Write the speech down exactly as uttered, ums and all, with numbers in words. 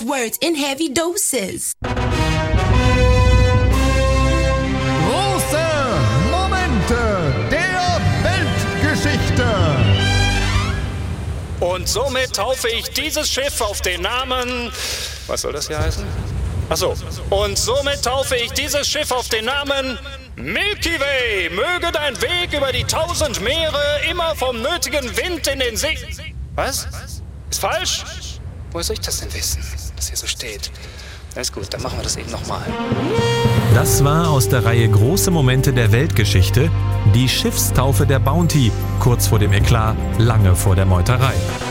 words in heavy doses. Große Momente der Weltgeschichte. Und somit taufe ich dieses Schiff auf den Namen... Was soll das hier heißen? Achso. Und somit taufe ich dieses Schiff auf den Namen Milky Way. Möge dein Weg über die tausend Meere immer vom nötigen Wind in den See... Was? Ist falsch? Woher soll ich das denn wissen, dass hier so steht? Alles gut, dann machen wir das eben nochmal. Das war aus der Reihe Große Momente der Weltgeschichte die Schiffstaufe der Bounty, kurz vor dem Eklat, lange vor der Meuterei.